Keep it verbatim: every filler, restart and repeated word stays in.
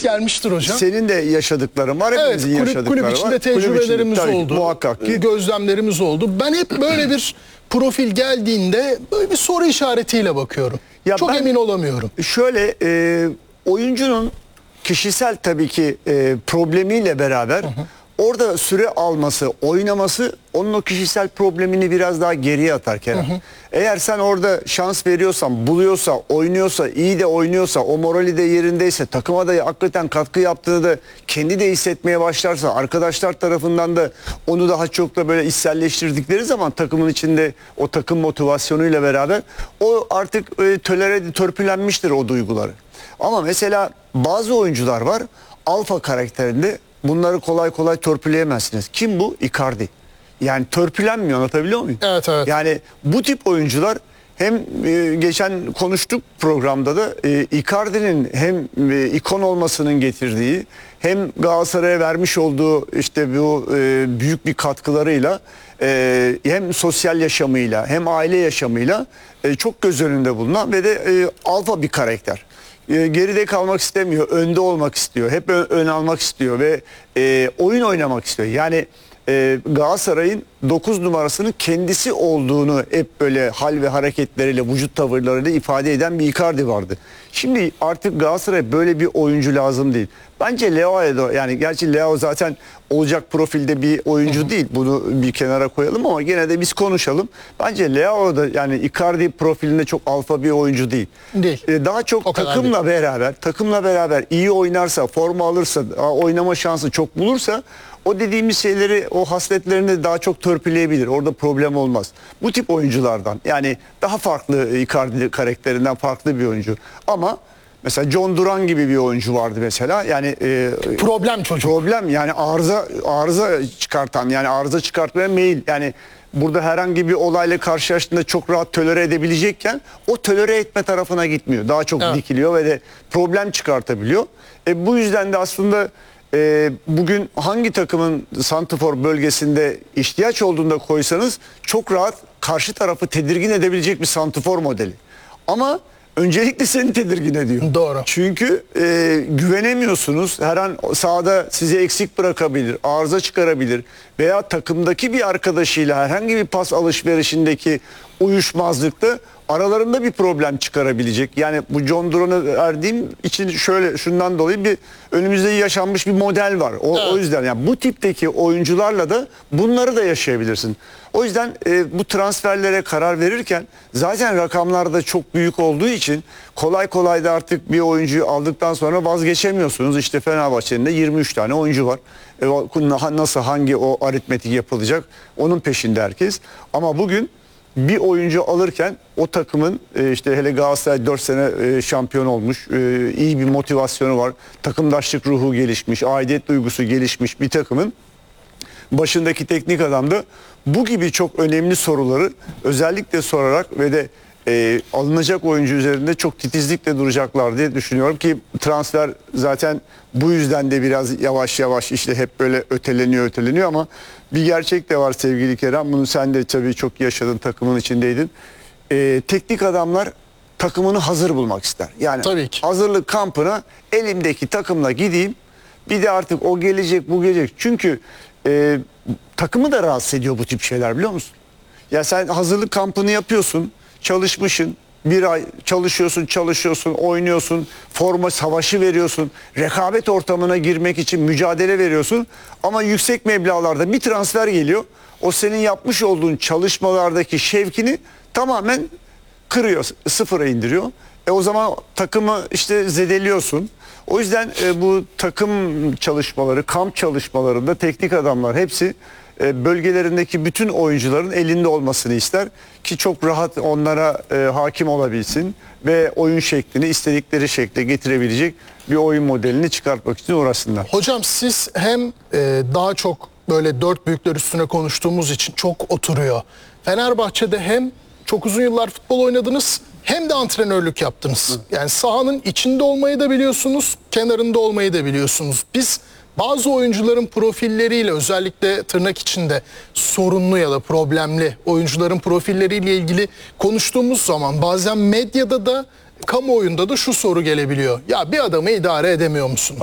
gelmiştir hocam. Senin de yaşadıkların var, Evet, hepimizin kulüp, yaşadıkları kulüp içinde var. tecrübelerimiz Kulüp içinde, oldu. muhakkak ki. Gözlemlerimiz oldu. Ben hep böyle bir profil geldiğinde böyle bir soru işaretiyle bakıyorum. Ya Çok ben emin olamıyorum. Şöyle e, oyuncunun kişisel tabii ki e, problemiyle beraber hı hı. orada süre alması, oynaması onun o kişisel problemini biraz daha geriye atar Kerem. Hı hı. Eğer sen orada şans veriyorsan, buluyorsa, oynuyorsa, iyi de oynuyorsa, o morali de yerindeyse, takıma da hakikaten katkı yaptığını da kendi de hissetmeye başlarsa, arkadaşlar tarafından da onu daha çok da böyle içselleştirdikleri zaman takımın içinde o takım motivasyonuyla beraber o artık e, tölere, törpülenmiştir o duyguları. Ama mesela bazı oyuncular var alfa karakterinde, bunları kolay kolay törpüleyemezsiniz. Kim bu? Icardi. Yani törpülenmiyor, anlatabiliyor muyum? Evet, evet. Yani bu tip oyuncular hem e, geçen konuştuk programda da e, Icardi'nin hem e, ikon olmasının getirdiği hem Galatasaray'a vermiş olduğu işte bu e, büyük bir katkılarıyla e, hem sosyal yaşamıyla hem aile yaşamıyla e, çok göz önünde bulunan ve de e, alfa bir karakter. E, geride kalmak istemiyor, önde olmak istiyor, hep ön, ön almak istiyor ve e, oyun oynamak istiyor. Yani e, Galatasaray'ın dokuz numarasının kendisi olduğunu hep böyle hal ve hareketleriyle, vücut tavırlarıyla ifade eden bir Icardi vardı. Şimdi artık Galatasaray böyle bir oyuncu lazım değil. Bence Leao'ya da, yani gerçi Leao zaten olacak profilde bir oyuncu hı hı. değil. Bunu bir kenara koyalım ama gene de biz konuşalım. Bence Leao da yani Icardi profilinde çok alfa bir oyuncu değil. Değil. Ee, daha çok o takımla beraber, takımla beraber iyi oynarsa, forma alırsa, oynama şansı çok bulursa o dediğimiz şeyleri, o hasletlerini daha çok törpüleyebilir. Orada problem olmaz. Bu tip oyunculardan, yani daha farklı, Icardi karakterinden farklı bir oyuncu. Ama mesela John Duran gibi bir oyuncu vardı mesela. Yani e, problem çocuk. Problem yani arıza arıza çıkartan, yani arıza çıkartmaya meyil. Yani burada herhangi bir olayla karşılaştığında çok rahat tolere edebilecekken o tolere etme tarafına gitmiyor. Daha çok evet. dikiliyor ve de problem çıkartabiliyor. E, bu yüzden de aslında e, bugün hangi takımın santrafor bölgesinde ihtiyaç olduğunda koysanız çok rahat karşı tarafı tedirgin edebilecek bir santrafor modeli. Ama öncelikle seni tedirgin ediyor. Doğru. Çünkü e, güvenemiyorsunuz. Her an sahada sizi eksik bırakabilir, arıza çıkarabilir veya takımdaki bir arkadaşıyla herhangi bir pas alışverişindeki uyuşmazlıkta aralarında bir problem çıkarabilecek. Yani bu John Duran'ı verdiğim için şöyle, şundan dolayı bir önümüzde yaşanmış bir model var. O, evet. o yüzden yani bu tipteki oyuncularla da bunları da yaşayabilirsin. O yüzden e, bu transferlere karar verirken zaten rakamlar da çok büyük olduğu için kolay kolay da artık bir oyuncuyu aldıktan sonra vazgeçemiyorsunuz. İşte Fenerbahçe'nin de yirmi üç tane oyuncu var. E, nasıl, hangi o aritmetik yapılacak onun peşinde herkes. Ama bugün bir oyuncu alırken o takımın e, işte hele Galatasaray dört sene e, şampiyon olmuş, e, iyi bir motivasyonu var, takımdaşlık ruhu gelişmiş, aidiyet duygusu gelişmiş bir takımın başındaki teknik adam da bu gibi çok önemli soruları özellikle sorarak ve de e, alınacak oyuncu üzerinde çok titizlikle duracaklar diye düşünüyorum ki transfer zaten bu yüzden de biraz yavaş yavaş işte hep böyle öteleniyor öteleniyor ama bir gerçek de var sevgili Kerem. Bunu sen de tabii çok yaşadın, takımın içindeydin. E, teknik adamlar takımını hazır bulmak ister. Yani tabii ki. Hazırlık kampına elimdeki takımla gideyim. Bir de artık o gelecek, bu gelecek. Çünkü e, takımı da rahatsız ediyor bu tip şeyler, biliyor musun? Ya sen hazırlık kampını yapıyorsun, çalışmışsın, bir ay çalışıyorsun, çalışıyorsun, oynuyorsun, forma savaşı veriyorsun, rekabet ortamına girmek için mücadele veriyorsun. Ama yüksek meblağlarda bir transfer geliyor, o senin yapmış olduğun çalışmalardaki şevkini tamamen kırıyor, sıfıra indiriyor. E o zaman takımı işte zedeliyorsun. O yüzden e, bu takım çalışmaları, kamp çalışmalarında teknik adamlar hepsi e, bölgelerindeki bütün oyuncuların elinde olmasını ister ki çok rahat onlara e, hakim olabilsin ve oyun şeklini istedikleri şekle getirebilecek bir oyun modelini çıkartmak için uğraşsınlar. Hocam siz hem e, daha çok böyle dört büyükler üstüne konuştuğumuz için çok oturuyor. Fenerbahçe'de hem çok uzun yıllar futbol oynadınız hem de antrenörlük yaptınız. Yani sahanın içinde olmayı da biliyorsunuz, kenarında olmayı da biliyorsunuz. Biz bazı oyuncuların profilleriyle, özellikle tırnak içinde sorunlu ya da problemli oyuncuların profilleriyle ilgili konuştuğumuz zaman bazen medyada da kamuoyunda da şu soru gelebiliyor. Ya bir adamı idare edemiyor musun?